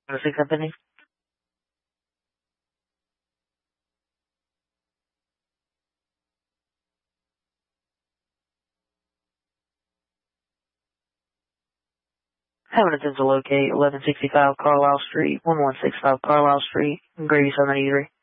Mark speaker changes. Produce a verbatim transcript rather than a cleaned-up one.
Speaker 1: Six Company. Have an attempt to locate eleven sixty-five Carlisle Street, one one six five Carlisle Street, Grady seven eighty-three.